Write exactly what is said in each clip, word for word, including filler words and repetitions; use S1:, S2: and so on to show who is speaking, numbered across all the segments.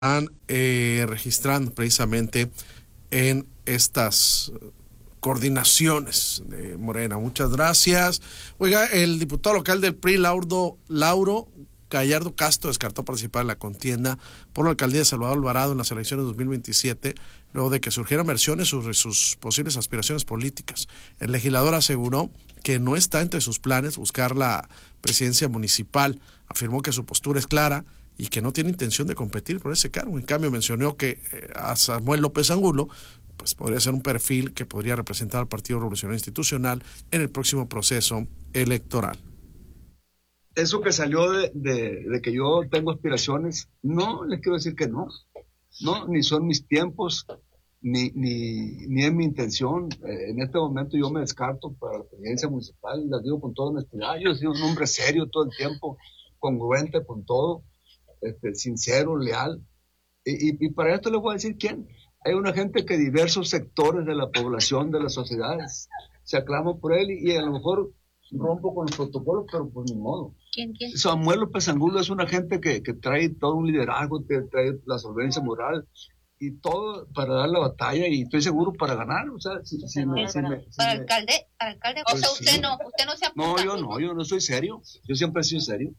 S1: están eh, registrando precisamente en estas coordinaciones de Morena. Muchas gracias. Oiga, el diputado local del P R I, Lauro, Lauro Gallardo Castro, descartó participar en la contienda por la alcaldía de Salvador Alvarado en las elecciones de dos mil veintisiete, luego de que surgieran versiones sobre sus posibles aspiraciones políticas. El legislador aseguró que no está entre sus planes buscar la presidencia municipal. Afirmó que su postura es clara y que no tiene intención de competir por ese cargo. En cambio, mencionó que eh, a Samuel López Angulo pues podría ser un perfil que podría representar al Partido Revolucionario Institucional en el próximo proceso electoral.
S2: Eso que salió de, de, de que yo tengo aspiraciones, no, les quiero decir que no. No, ni son mis tiempos, ni, ni, ni es mi intención. Eh, en este momento yo me descarto para la presidencia municipal, les digo con toda honestidad. Yo he sido un hombre serio todo el tiempo, congruente con todo, este, sincero, leal. Y, y, y para esto les voy a decir quién. Hay una gente que diversos sectores de la población, de las sociedades, se aclaman por él y, y a lo mejor rompo con los protocolos, pero pues ni modo.
S3: ¿Quién, quién?
S2: Samuel López Angulo es una gente que, que trae todo un liderazgo, que trae la solvencia moral y todo para dar la batalla y estoy seguro para ganar. O sea, si, si me, si me, si
S3: para
S2: me...
S3: alcalde, para alcalde,
S2: Pues
S3: o sea, usted
S2: sí.
S3: no, usted no se apunta.
S2: No, yo no, yo no soy serio. Yo siempre he sido serio.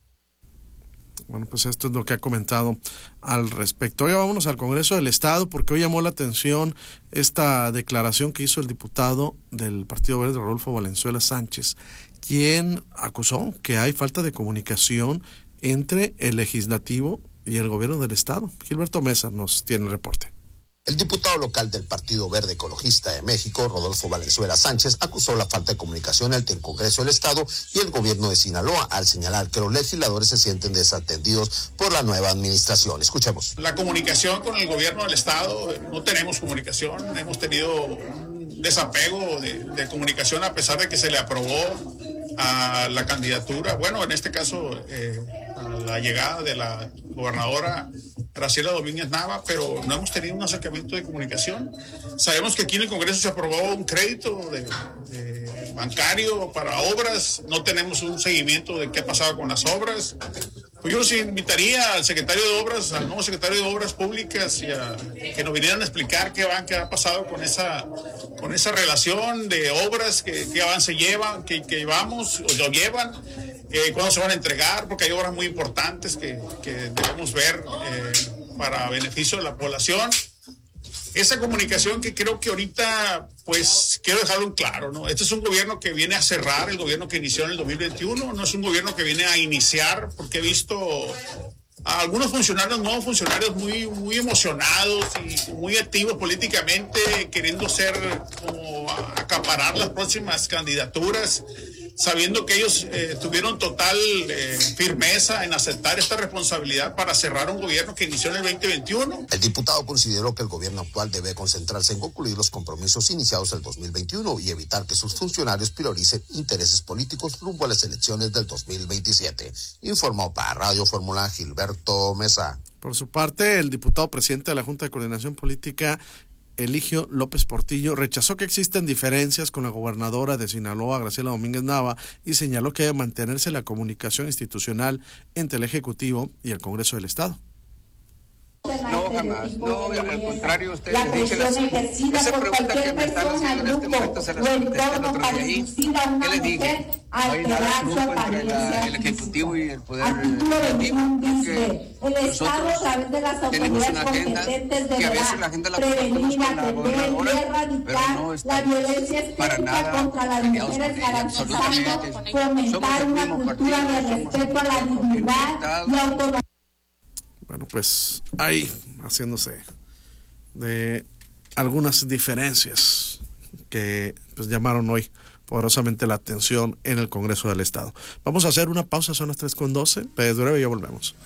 S1: Bueno, pues esto es lo que ha comentado al respecto. Hoy vámonos al Congreso del Estado, porque hoy llamó la atención esta declaración que hizo el diputado del Partido Verde, Rodolfo Valenzuela Sánchez, quien acusó que hay falta de comunicación entre el legislativo y el gobierno del Estado. Gilberto Mesa nos tiene el reporte.
S4: El diputado local del Partido Verde Ecologista de México, Rodolfo Valenzuela Sánchez, acusó la falta de comunicación entre el Congreso del Estado y el gobierno de Sinaloa, al señalar que los legisladores se sienten desatendidos por la nueva administración. Escuchemos.
S5: La comunicación con el gobierno del Estado, no tenemos comunicación, hemos tenido un desapego de, de comunicación a pesar de que se le aprobó a la candidatura, bueno, en este caso eh, a la llegada de la gobernadora Graciela Domínguez Nava, pero no hemos tenido un acercamiento de comunicación. Sabemos que aquí en el Congreso se aprobó un crédito de, de bancario para obras, no tenemos un seguimiento de qué ha pasado con las obras. Pues yo los invitaría al secretario de Obras, al nuevo secretario de Obras Públicas, y a que nos vinieran a explicar qué van, qué ha pasado con esa, con esa relación de obras, qué, qué avance llevan, qué, qué llevamos o lo llevan, eh, cuándo se van a entregar, porque hay obras muy importantes que, que debemos ver eh, para beneficio de la población. Esa comunicación que creo que ahorita, pues, quiero dejarlo en claro, ¿no? Este es un gobierno que viene a cerrar, el gobierno que inició en el dos mil veintiuno, no es un gobierno que viene a iniciar, porque he visto a algunos funcionarios, nuevos funcionarios muy, muy emocionados y muy activos políticamente, queriendo ser, como, acaparar las próximas candidaturas, sabiendo que ellos eh, tuvieron total eh, firmeza en aceptar esta responsabilidad para cerrar un gobierno que inició en el veinte veintiuno.
S4: El diputado consideró que el gobierno actual debe concentrarse en concluir los compromisos iniciados en el dos mil veintiuno y evitar que sus funcionarios prioricen intereses políticos rumbo a las elecciones del dos mil veintisiete. Informó para Radio Fórmula Gilberto Mesa.
S1: Por su parte, el diputado presidente de la Junta de Coordinación Política, Eligio López Portillo, rechazó que existen diferencias con la gobernadora de Sinaloa, Graciela Domínguez Nava, y señaló que debe mantenerse la comunicación institucional entre el Ejecutivo y el Congreso del Estado.
S6: No, jamás. No, al contrario, ustedes dicen las... Esa pregunta que me están haciendo en este momento se la contesté el otro día ahí. ¿Qué les dije? No hay nada grupo entre la, el Ejecutivo y el Poder Legislativo, porque nosotros tenemos una agenda que a veces la agenda la compartimos con la gobernadora, pero no estamos para nada peleados con ella, absolutamente. Somos el mismo partido, somos el mismo Estado.
S1: Bueno, pues ahí haciéndose de algunas diferencias que pues llamaron hoy poderosamente la atención en el Congreso del Estado. Vamos a hacer una pausa, son las tres con doce, pero breve ya volvemos.